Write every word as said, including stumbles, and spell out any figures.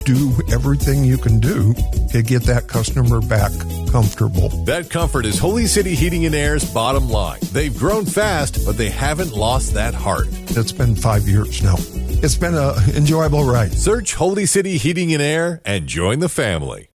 do everything you can do to get that customer back comfortable. That comfort is Holy City Heating and Air's bottom line. They've grown fast, but they haven't lost that heart. It's been five years now. It's been an enjoyable ride. Search Holy City Heating and Air and join the family.